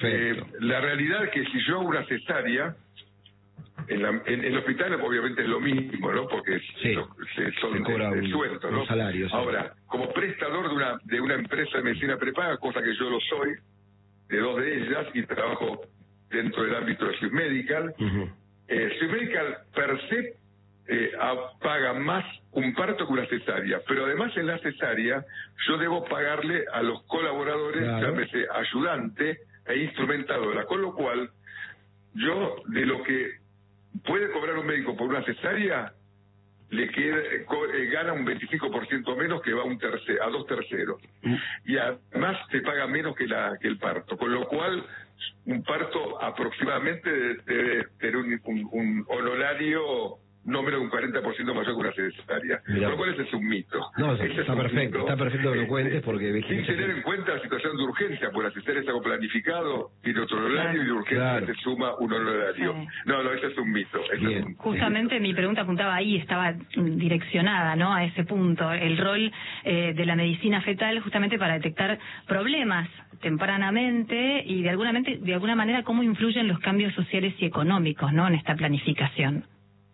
Perfecto. La realidad es que si yo hago una cesárea, en el hospital obviamente es lo mismo, ¿no? Porque sí, son de sueldo, ¿no? Un salario, sí. Ahora, como prestador de una empresa de medicina prepaga, cosa que yo lo soy, de dos de ellas, y trabajo dentro del ámbito de Swiss Medical, Swiss Medical per se paga más un parto que una cesárea, pero además en la cesárea yo debo pagarle a los colaboradores, llámese ayudante e instrumentadora, con lo cual yo de lo que puede cobrar un médico por una cesárea le queda, gana un 25% menos, que va a dos terceros, y además se paga menos que el parto, con lo cual un parto aproximadamente debe tener un honorario no menos de un 40% mayor que una cesárea. Con lo cual ese es un mito. No, está perfecto que lo cuentes, porque sin tener en cuenta la situación de urgencia, porque la cesárea es algo planificado, tiene otro horario, y de urgencia se suma un honorario. Sí. No, ese es un mito. Justamente mi pregunta apuntaba ahí, estaba direccionada, ¿no?, a ese punto, el rol de la medicina fetal justamente para detectar problemas tempranamente y de alguna manera cómo influyen los cambios sociales y económicos, ¿no?, en esta planificación.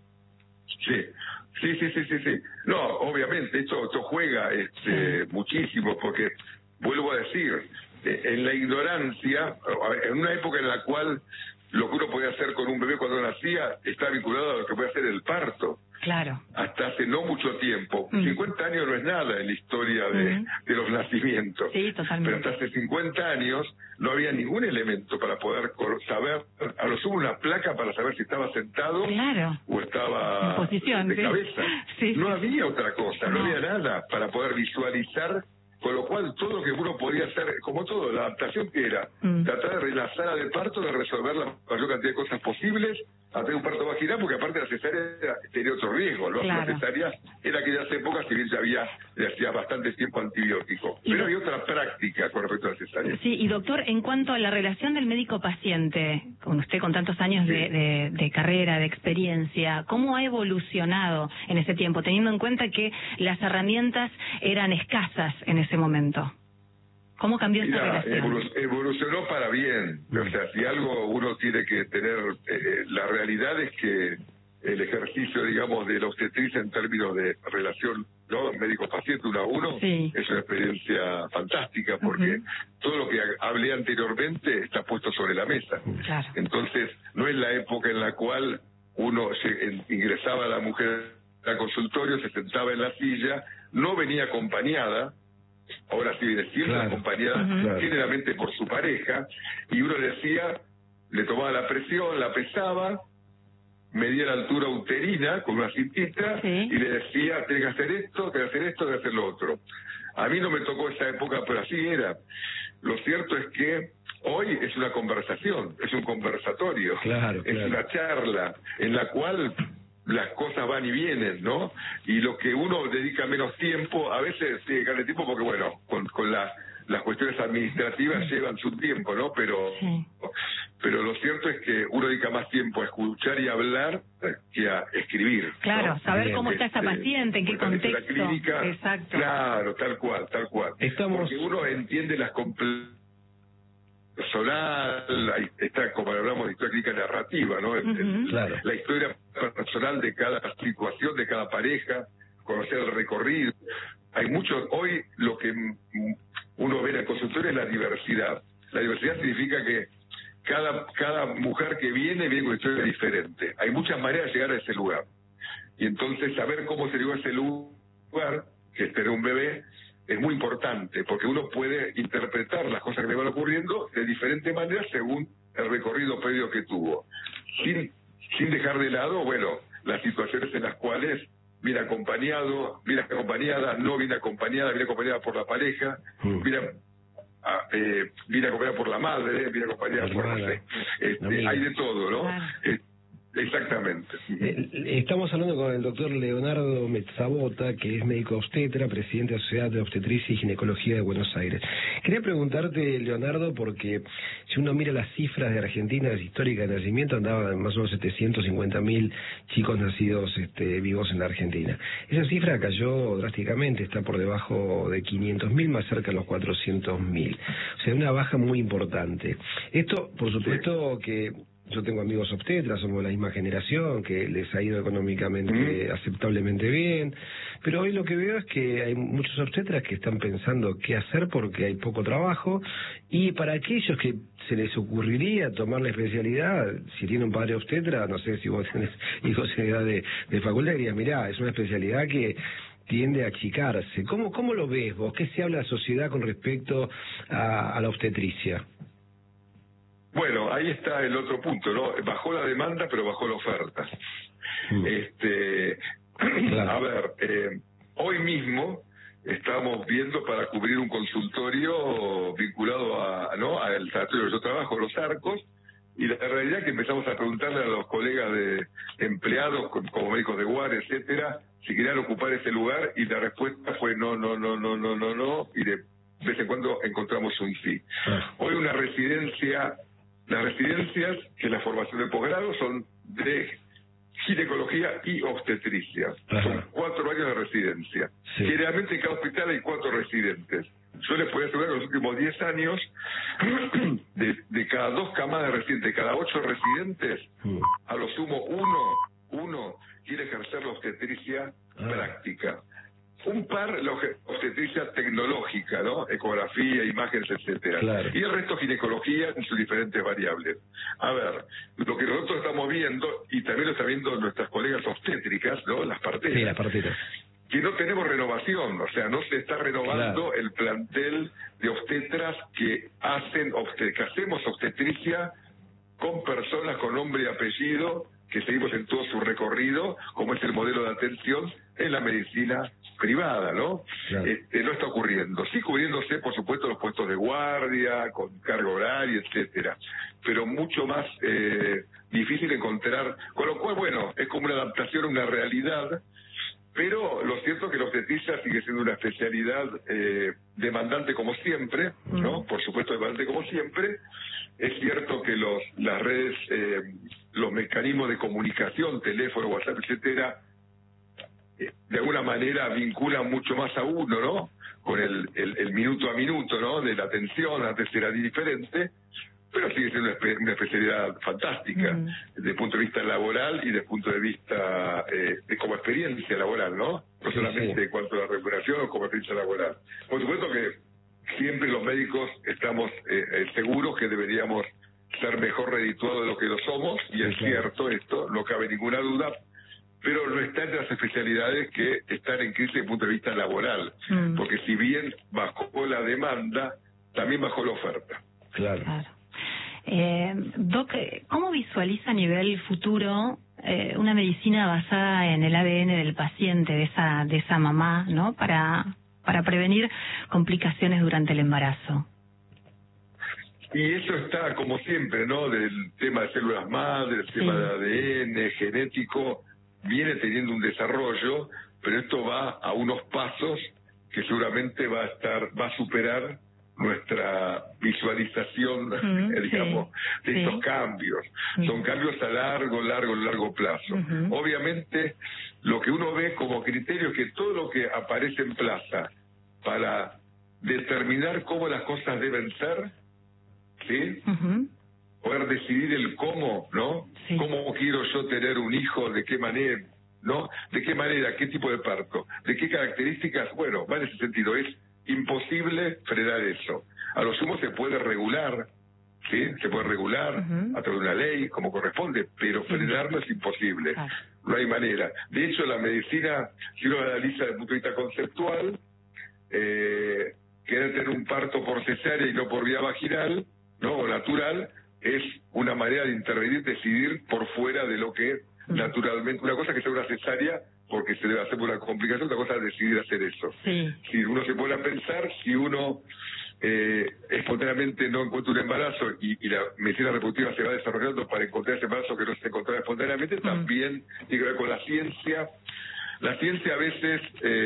Sí. No, obviamente, esto juega muchísimo, porque, vuelvo a decir, en la ignorancia, en una época en la cual lo que uno podía hacer con un bebé cuando nacía está vinculado a lo que puede hacer el parto. Claro. Hasta hace no mucho tiempo. 50 años no es nada en la historia de los nacimientos. Sí, totalmente. Pero hasta hace 50 años no había ningún elemento para poder saber, a lo sumo una placa para saber si estaba sentado o estaba en posición, de cabeza. No había otra cosa, no había nada para poder visualizar. Con lo cual, todo lo que uno podía hacer, como todo, la adaptación que era, tratar de la sala de parto, de resolver la mayor cantidad de cosas posibles, hacer un parto vaginal, porque aparte la cesárea tenía otro riesgo, ¿no? La cesárea era aquellas épocas, si bien ya le hacía bastante tiempo antibiótico, pero había otra práctica con respecto a la cesárea. Sí, y doctor, en cuanto a la relación del médico-paciente, con usted con tantos años de carrera, de experiencia, ¿cómo ha evolucionado en ese tiempo, teniendo en cuenta que las herramientas eran escasas en ese momento? ¿Cómo cambió esa relación? Evolucionó para bien. O sea, si algo uno tiene que tener, la realidad es que el ejercicio, digamos, de la obstetricia en términos de relación, ¿no?, médico-paciente 1 a 1, es una experiencia fantástica, porque todo lo que hablé anteriormente está puesto sobre la mesa. Entonces, no es la época en la cual uno ingresaba a la mujer al consultorio, se sentaba en la silla, no venía acompañada. Ahora sí viene siempre acompañada generalmente por su pareja, y uno le tomaba la presión, la pesaba, medía la altura uterina con una cintita y le decía, tenés que hacer esto, tenés que hacer esto, tenés que hacer lo otro. A mí no me tocó esa época, pero así era. Lo cierto es que hoy es una conversación, es un conversatorio, es una charla en la cual las cosas van y vienen, ¿no? Y lo que uno dedica menos tiempo, a veces tiene que darle tiempo porque, bueno, con las cuestiones administrativas llevan su tiempo, ¿no? Pero lo cierto es que uno dedica más tiempo a escuchar y hablar que a escribir. Claro, ¿no? Saber cómo está esa paciente, en qué contexto. La clínica, exacto. Claro, tal cual. Porque uno entiende las personal, está, como hablamos de historia clínica narrativa, ¿no? La historia personal de cada situación, de cada pareja, conocer el recorrido. Hay mucho, hoy lo que uno ve en el consultorio es la diversidad. La diversidad significa que cada mujer que viene con una historia diferente. Hay muchas maneras de llegar a ese lugar. Y entonces saber cómo se llegó a ese lugar, que es tener un bebé, es muy importante, porque uno puede interpretar las cosas que le van ocurriendo de diferentes maneras según el recorrido previo que tuvo, sin dejar de lado, bueno, las situaciones en las cuales viene acompañado, viene acompañada, no viene acompañada, viene acompañada por la pareja, viene acompañada por la madre, viene acompañada por, no sé, hay de todo, ¿no? Exactamente. Estamos hablando con el doctor Leonardo Mezzabota, que es médico obstetra, presidente de la Sociedad de Obstetricia y Ginecología de Buenos Aires. Quería preguntarte, Leonardo, porque si uno mira las cifras de Argentina, históricas de nacimiento, andaban más o menos 750.000 chicos nacidos vivos en la Argentina. Esa cifra cayó drásticamente, está por debajo de 500.000, más cerca de los 400.000. O sea, una baja muy importante. Esto, por supuesto, que yo tengo amigos obstetras, somos de la misma generación, que les ha ido económicamente aceptablemente bien, pero hoy lo que veo es que hay muchos obstetras que están pensando qué hacer porque hay poco trabajo, y para aquellos que se les ocurriría tomar la especialidad, si tiene un padre obstetra, no sé si vos tenés hijos en edad de facultad, dirías, mirá, es una especialidad que tiende a achicarse. ¿Cómo lo ves vos? ¿Qué se habla en la sociedad con respecto a la obstetricia? Bueno, ahí está el otro punto, ¿no? Bajó la demanda, pero bajó la oferta. Claro. A ver, hoy mismo estamos viendo para cubrir un consultorio vinculado al sanatorio que yo trabajo, Los Arcos, y la realidad es que empezamos a preguntarle a los colegas de empleados, como médicos de guardia, etcétera, si querían ocupar ese lugar, y la respuesta fue no, y de vez en cuando encontramos un sí. Hoy una residencia. Las residencias, que la formación de posgrado, son de ginecología y obstetricia. Son 4 años de residencia. Sí. Generalmente en cada hospital hay 4 residentes. Yo les puedo asegurar que en los últimos 10 años, de cada 2 camas de residentes, de cada 8 residentes, a lo sumo uno quiere ejercer la obstetricia práctica. Un par la obstetricia tecnológica, ¿no? Ecografía, imágenes, etcétera. Claro. Y el resto ginecología en sus diferentes variables. A ver, lo que nosotros estamos viendo, y también lo están viendo nuestras colegas obstétricas, ¿no? Las parteras. Sí, las parteras. Que no tenemos renovación, o sea, no se está renovando el plantel de obstetras que hacemos obstetricia con personas con nombre y apellido, que seguimos en todo su recorrido, como es el modelo de atención en la medicina privada, ¿no? Claro. No está ocurriendo. Sí cubriéndose, por supuesto, los puestos de guardia, con carga horaria, etcétera, pero mucho más difícil encontrar, con lo cual, bueno, es como una adaptación a una realidad, pero lo cierto es que la obstetricia sigue siendo una especialidad demandante como siempre, ¿no? Por supuesto demandante como siempre. Es cierto que las redes, los mecanismos de comunicación, teléfono, WhatsApp, etcétera, de alguna manera vinculan mucho más a uno, ¿no? Con el minuto a minuto, ¿no? De la atención, antes era diferente, pero sigue siendo una especialidad fantástica desde el punto de vista laboral y desde el punto de vista de como experiencia laboral, ¿no? No solamente en cuanto a la recuperación o como experiencia laboral. Por supuesto que siempre los médicos estamos seguros que deberíamos ser mejor redituados de lo que lo somos, y es cierto esto, no cabe ninguna duda, pero no está entre las especialidades que están en crisis desde el punto de vista laboral, porque si bien bajó la demanda, también bajó la oferta. Claro. Doc, ¿cómo visualiza a nivel futuro una medicina basada en el ADN del paciente, de esa mamá, ¿no? Para prevenir complicaciones durante el embarazo? Y eso está, como siempre, ¿no? Del tema de células madre, el tema de ADN, genético, viene teniendo un desarrollo, pero esto va a unos pasos que seguramente va a superar nuestra visualización, digamos, de estos cambios. Son cambios a largo plazo. Obviamente, lo que uno ve como criterio es que todo lo que aparece en plaza para determinar cómo las cosas deben ser, ¿sí? Poder decidir el cómo, ¿no? ¿Cómo quiero yo tener un hijo? ¿De qué manera? ¿No? ¿De qué manera? ¿Qué tipo de parto? ¿De qué características? Bueno, va en ese sentido. Es imposible frenar eso. A lo sumo se puede regular, ¿sí? Se puede regular a través de una ley, como corresponde, pero frenarlo es imposible. No hay manera. De hecho, la medicina, si uno la analiza desde el punto de vista conceptual, querer tener un parto por cesárea y no por vía vaginal, ¿no? O natural, es una manera de intervenir, decidir por fuera de lo que naturalmente, una cosa que sea una cesárea porque se debe hacer por una complicación, otra cosa es decidir hacer eso. Si uno se pone a pensar, si uno espontáneamente no encuentra un embarazo y la medicina reproductiva se va desarrollando para encontrar ese embarazo que no se encontraba espontáneamente, también tiene que ver con la ciencia. La ciencia a veces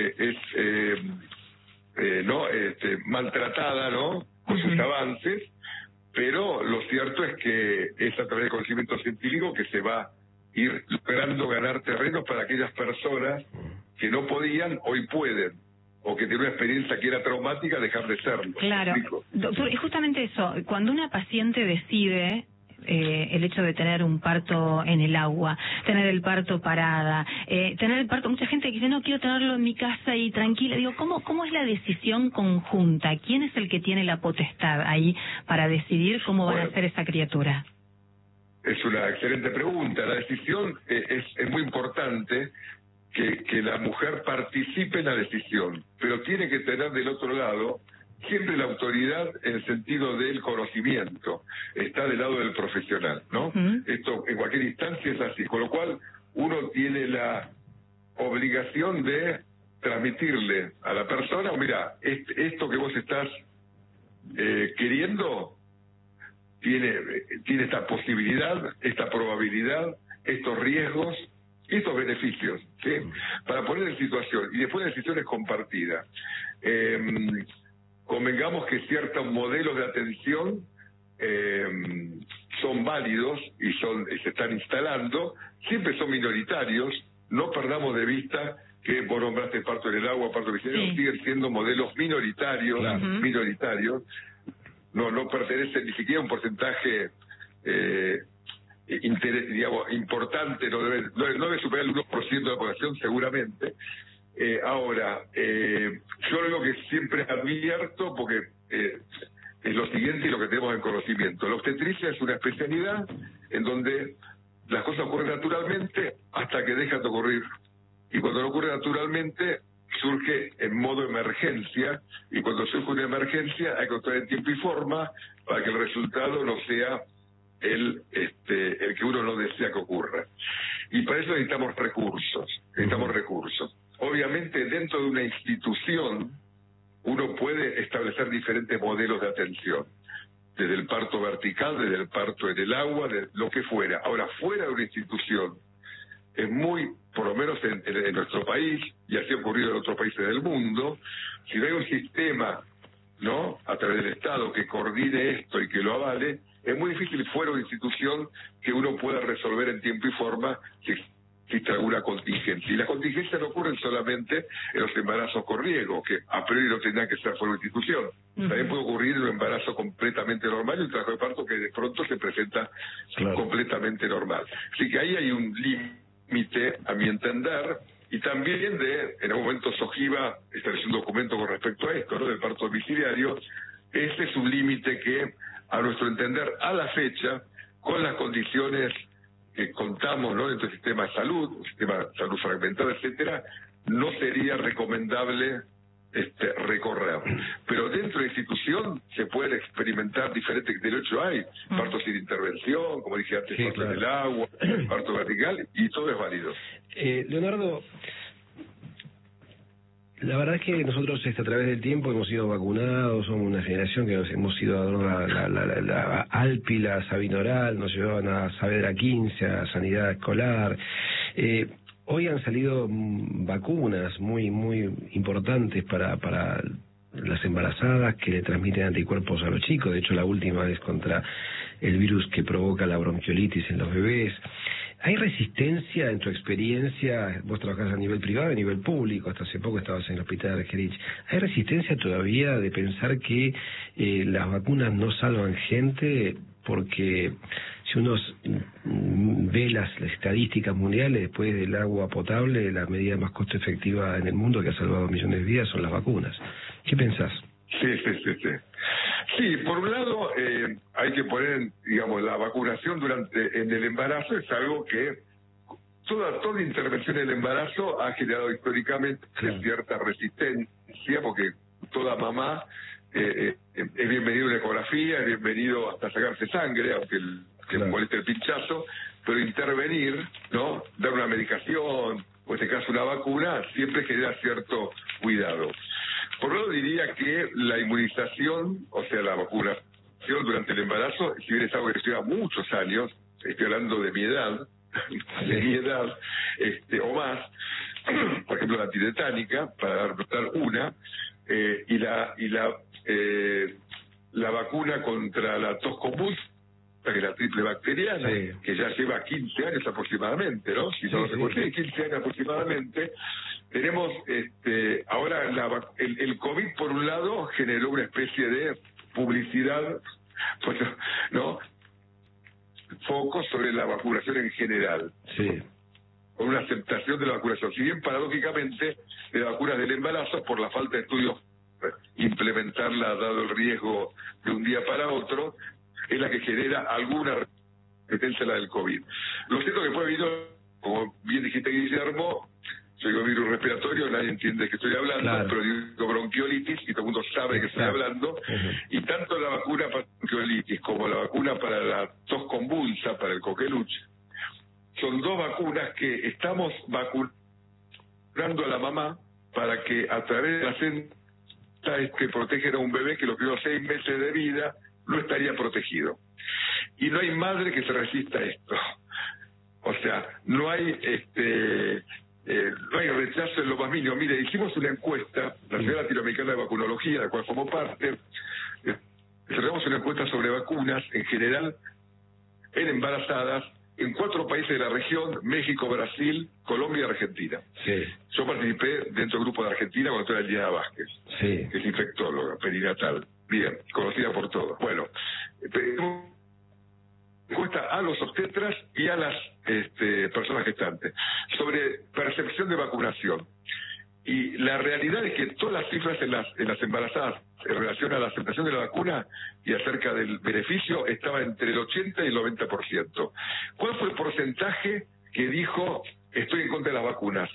maltratada, ¿no?, con sus avances, pero lo cierto es que es a través del conocimiento científico que se va a ir logrando ganar terrenos para aquellas personas que no podían, hoy pueden, o que tienen una experiencia que era traumática, dejar de serlo. Claro. Doctor, es justamente eso. Cuando una paciente decide el hecho de tener un parto en el agua, tener el parto parada, tener el parto, mucha gente que dice, no, quiero tenerlo en mi casa y tranquila. Digo, ¿cómo es la decisión conjunta? ¿Quién es el que tiene la potestad ahí para decidir cómo van a ser esa criatura? Es una excelente pregunta. La decisión es muy importante, que la mujer participe en la decisión, pero tiene que tener del otro lado siempre la autoridad en el sentido del conocimiento. Está del lado del profesional, ¿no? Esto en cualquier instancia es así, con lo cual uno tiene la obligación de transmitirle a la persona, mira, esto que vos estás queriendo tiene esta posibilidad, esta probabilidad, estos riesgos, estos beneficios, ¿sí? Para poner en situación, y después la decisión es compartida. Convengamos que ciertos modelos de atención son válidos y se están instalando, siempre son minoritarios. No perdamos de vista que vos nombraste parto en el agua, parto visionario, siguen siendo modelos minoritarios, minoritarios. No pertenecen ni siquiera a un porcentaje digamos, importante, no debe superar el 1% de la población seguramente. Ahora, yo lo que siempre advierto, porque es lo siguiente y lo que tenemos en conocimiento. La obstetricia es una especialidad en donde las cosas ocurren naturalmente hasta que dejan de ocurrir. Y cuando no ocurre naturalmente, surge en modo emergencia, y cuando surge una emergencia hay que actuar en tiempo y forma para que el resultado no sea el que uno no desea que ocurra. Y para eso necesitamos recursos. Obviamente dentro de una institución uno puede establecer diferentes modelos de atención, desde el parto vertical, desde el parto en el agua, de lo que fuera. Ahora, fuera de una institución, es muy, por lo menos en nuestro país, y así ha ocurrido en otros países del mundo, si no hay un sistema, ¿no?, a través del Estado que coordine esto y que lo avale, es muy difícil fuera de una institución que uno pueda resolver en tiempo y forma si existe alguna contingencia. Y las contingencias no ocurren solamente en los embarazos con riesgo, que a priori no tendrán que ser fuera de institución. También puede ocurrir en un embarazo completamente normal y un trabajo de parto que de pronto se presenta completamente normal. Así que ahí hay un límite, a mi entender, y también en algún momento SOGIVA estableció un documento con respecto a esto, ¿no?, del parto domiciliario. Ese es un límite que, a nuestro entender, a la fecha, con las condiciones que contamos, ¿no?, dentro del sistema de salud, un sistema de salud fragmentado, etcétera, no sería recomendable recorrer. Pero dentro de la institución se pueden experimentar diferentes, de hecho hay partos sin intervención, como dije antes, parto en el agua, parto vertical, y todo es válido. Leonardo, la verdad es que nosotros a través del tiempo hemos sido vacunados, somos una generación que nos hemos ido a la ALPI, la Sabinoral, nos llevaban a Saavedra 15, a Sanidad Escolar. Hoy han salido vacunas muy importantes para las embarazadas que le transmiten anticuerpos a los chicos. De hecho, la última es contra el virus que provoca la bronquiolitis en los bebés. ¿Hay resistencia en tu experiencia? Vos trabajás a nivel privado y a nivel público, hasta hace poco estabas en el hospital de Argerich. ¿Hay resistencia todavía de pensar que las vacunas no salvan gente? Porque si uno ve las estadísticas mundiales, después del agua potable, la medida más costo efectiva en el mundo que ha salvado millones de vidas son las vacunas. ¿Qué pensás? Sí, por un lado hay que poner, digamos, la vacunación en el embarazo es algo que toda intervención en el embarazo ha generado históricamente cierta resistencia, porque toda mamá es bienvenido una ecografía, es bienvenido hasta sacarse sangre, aunque moleste el pinchazo, pero intervenir, ¿no?, dar una medicación, o en este caso una vacuna, siempre genera cierto cuidado. por un lado diría que la inmunización, o sea, la vacunación durante el embarazo, si bien es algo que lleva muchos años, estoy hablando de mi edad, o más, por ejemplo la antitetánica, para dar una, y la vacuna contra la tos convulsa, que es la triple bacteriana, sí, que ya lleva 15 años aproximadamente, ¿no? Si no recuerdo, 15 años aproximadamente. Tenemos ahora el COVID, por un lado, generó una especie de publicidad, pues, ¿no? Foco sobre la vacunación en general. Sí. Con una aceptación de la vacunación. Si bien, paradójicamente, de las vacunas del embarazo, por la falta de estudios, implementarla, dado el riesgo de un día para otro, es la que genera alguna resistencia a la del COVID. Lo cierto que fue habido, como bien dijiste, Guillermo, yo digo virus respiratorio, nadie entiende de qué estoy hablando, claro, pero digo bronquiolitis y todo el mundo sabe de qué estoy hablando. Y tanto la vacuna para la bronquiolitis como la vacuna para la tos convulsa, para el coqueluche, son dos vacunas que estamos vacunando a la mamá para que a través de la cinta que protegen a un bebé que los primeros 6 meses de vida no estaría protegido. Y no hay madre que se resista a esto. O sea, no hay no hay rechazo en lo más mínimo. Mire, hicimos una encuesta, la Sociedad Latinoamericana de Vacunología, de la cual formo parte, cerramos una encuesta sobre vacunas en general en embarazadas en 4 países de la región: México, Brasil, Colombia y Argentina. Sí. Yo participé dentro del grupo de Argentina cuando era Eliana Vázquez, sí, que es infectóloga perinatal, bien, conocida por todos. Bueno, encuesta a los obstetras y a las personas gestantes sobre percepción de vacunación. Y la realidad es que todas las cifras en las embarazadas en relación a la aceptación de la vacuna y acerca del beneficio estaba entre el 80 y el 90%. ¿Cuál fue el porcentaje que dijo estoy en contra de las vacunas?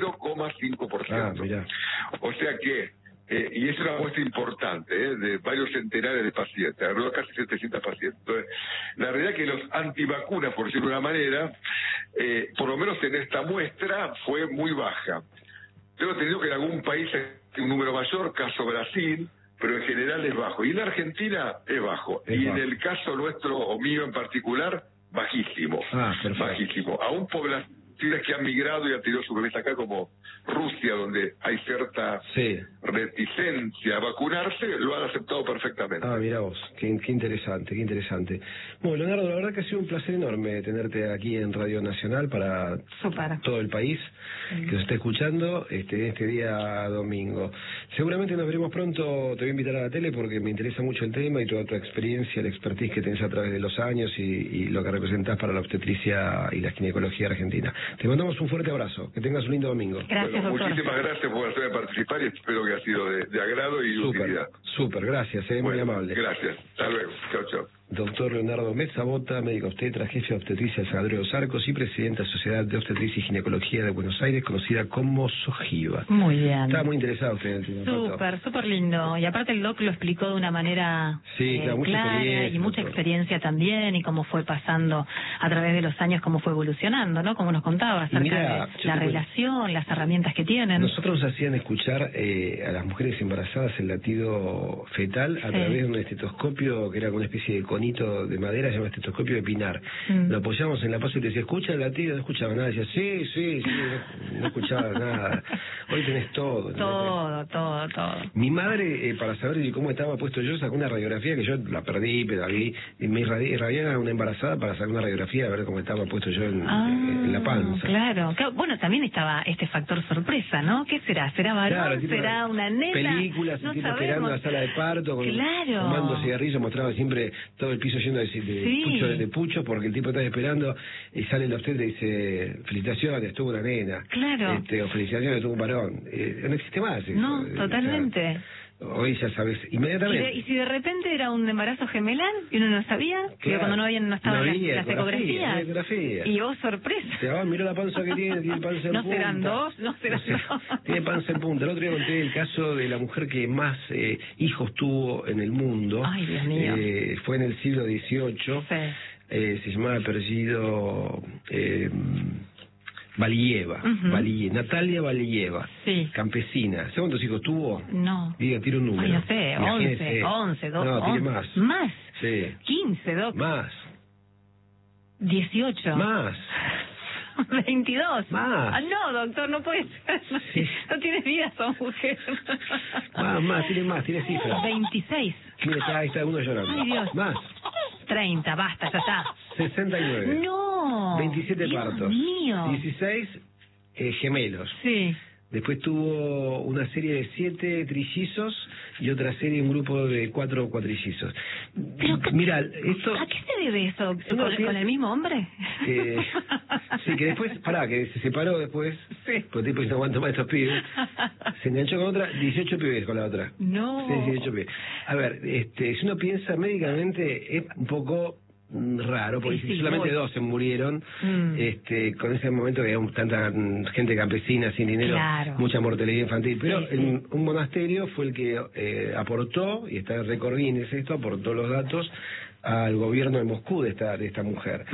0,5%. O sea que y es una muestra importante, de varios centenares de pacientes, alrededor de casi 700 pacientes. Entonces, la realidad es que los antivacunas, por decirlo de una manera, por lo menos en esta muestra, fue muy baja. Tengo entendido que en algún país hay un número mayor, caso Brasil, pero en general es bajo. Y en Argentina es bajo. Y en el caso nuestro, o mío en particular, bajísimo. Bajísimo. Aún poblaciones que han migrado y han tenido su bebés acá, como Rusia, donde hay cierta reticencia a vacunarse, lo han aceptado perfectamente. Ah, mira vos, qué interesante, qué interesante. Bueno, Leonardo, la verdad que ha sido un placer enorme tenerte aquí en Radio Nacional para todo el país que nos está escuchando este día domingo. Seguramente nos veremos pronto, te voy a invitar a la tele porque me interesa mucho el tema y toda tu experiencia, la expertise que tenés a través de los años y lo que representás para la obstetricia y la ginecología argentina. Te mandamos un fuerte abrazo, que tengas un lindo domingo. Gracias, doctor. Muchísimas gracias por hacerme participar y espero que ha sido de agrado y utilidad. Súper, gracias, muy amable. Gracias, hasta luego, chao. Doctor Leonardo Mezzabota, médico obstetra, jefe de obstetricia de San Andrés de los Arcos y presidente de la Sociedad de Obstetricia y Ginecología de Buenos Aires, conocida como SOGIVA. Muy bien. Estaba muy interesado usted en el tema. Súper lindo. Y aparte el doc lo explicó de una manera clara y mucha experiencia también, y cómo fue pasando a través de los años, cómo fue evolucionando, ¿no? Como nos contaba acerca de la relación, las herramientas que tienen. Nosotros nos hacían escuchar a las mujeres embarazadas el latido fetal a través de un estetoscopio que era como una especie de conito de madera, se llama estetoscopio de pinar. Lo apoyamos en la pasa y le decía, ¿escucha el latido? No escuchaba nada. Decía, sí, no escuchaba nada. Hoy tenés todo. Todo. Mi madre, para saber cómo estaba puesto yo, sacó una radiografía que yo la perdí, pero ahí me irradiaron a una embarazada para sacar una radiografía a ver cómo estaba puesto yo en la panza. Claro. Bueno, también estaba este factor sorpresa, ¿no? ¿Qué será? ¿Será varón? ¿Será una nena? Películas, no tipo esperando en la sala de parto, fumando cigarrillos, mostraba siempre todo el piso lleno de pucho, porque el tipo estaba esperando y sale el obstetra y dice, felicitaciones, tuvo una nena. Claro. O felicitaciones, tuvo un varón. No existe más eso. No, totalmente. Hoy ya sabes, inmediatamente. ¿Y si de repente era un embarazo gemelar y uno no sabía? Claro. Cuando no estaban las ecografías. Y vos, sorpresa. Mirá la panza que tiene panza en punta. No serán dos. Tiene panza en punta. El otro día conté el caso de la mujer que más hijos tuvo en el mundo. Ay, Dios mío. Fue en el siglo XVIII. Se llamaba apellido Valieva, Natalia Valieva, sí. Campesina. ¿Sabes cuántos hijos tuvo? No. Diga, tira un número. Ay, no sé, 11, 12. No, tiene más. ¿Más? Sí. 15, Doc. Más. 18. Más. 22. Más. Ah, no, doctor, no puede ser. Sí. No tienes vida, esa mujer. Más, tiene cifras. 26. Mira, ahí está uno llorando. Ay, Dios. Más. 30, basta, ya está. 69. No. 27 Dios partos. mío. 16 gemelos. Sí. Después tuvo una serie de 7 trillizos y otra serie, un grupo de 4 cuatrillizos. Pero, mira, esto... ¿A qué se debe eso? No, ¿Con el mismo hombre? Sí, que después, que se separó después, sí. porque tipo no aguanto más estos pibes, se enganchó con otra, 18 pibes con la otra. No. Sí, 18 pibes. A ver, si uno piensa médicamente, es un poco raro, porque sí, solamente 2 se murieron, con ese momento que había tanta gente campesina sin dinero, claro. mucha mortalidad infantil, pero sí. un monasterio fue el que aportó, y está en récord Guinness esto, aportó los datos al gobierno de Moscú de esta mujer.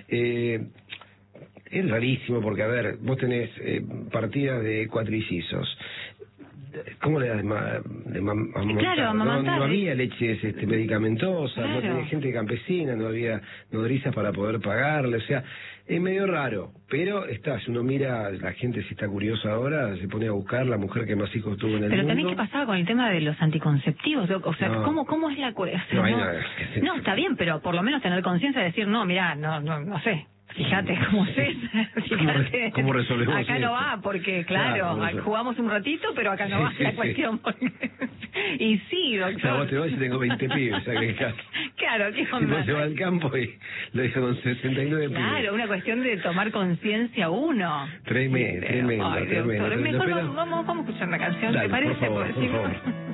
Es rarísimo porque, a ver, vos tenés partidas de cuatrillizos. ¿Cómo le das Claro, amamantar. No había leches medicamentosas, claro. no tenía gente campesina, no había nodrizas para poder pagarle, o sea, es medio raro, pero si uno mira, la gente si está curiosa ahora, se pone a buscar la mujer que más hijos tuvo en el pero mundo. También, ¿qué pasaba con el tema de los anticonceptivos? O sea, ¿cómo es la cuestión? No, está bien, pero por lo menos tener conciencia de decir, no, mirá, no sé. Fíjate cómo es. Fíjate. ¿Cómo resolvemos acá esto? No va, porque claro jugamos un ratito, pero acá no va la cuestión. Porque... Y sí, doctor. O sea, vos te vas y tengo 20 pibes. Claro, ¿qué onda? Tipo se va al campo y lo hizo con 69 pibes. Claro, una cuestión de tomar conciencia uno. Tremendo. Ay, doctor, mejor vamos a escuchar una canción, Dale, ¿te parece? por favor.